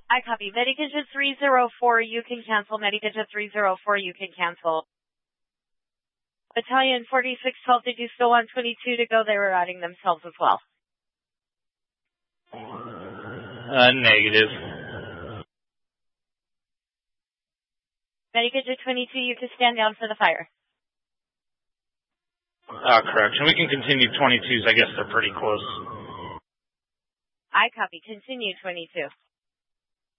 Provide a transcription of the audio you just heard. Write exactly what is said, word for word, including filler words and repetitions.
I copy. Medidigit three zero four, you can cancel. Medidigit three zero four, you can cancel. Battalion forty-six twelve, did you still want twenty-two to go? They were adding themselves as well. Uh, negative. Medidigit twenty-two, you can stand down for the fire. Uh, correction. We can continue twenty-twos. I guess they're pretty close. I copy. Continue twenty-two.